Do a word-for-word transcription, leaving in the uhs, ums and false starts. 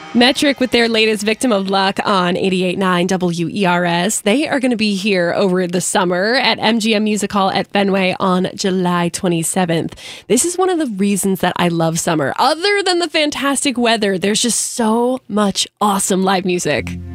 Metric with their latest Victim of Luck on eighty-eight point nine W E R S. They are going to be here over the summer at M G M Music Hall at Fenway on July twenty-seventh. This is one of the reasons that I love summer. Other than the fantastic weather, there's just so much awesome live music.